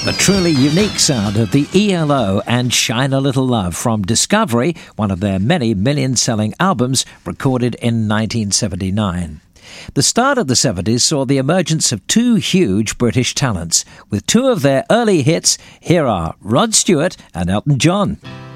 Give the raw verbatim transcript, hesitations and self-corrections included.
The truly unique sound of the E L O and Shine a Little Love from Discovery, one of their many million-selling albums recorded in nineteen seventy-nine. The start of the seventies saw the emergence of two huge British talents. With two of their early hits, here are Rod Stewart and Elton John.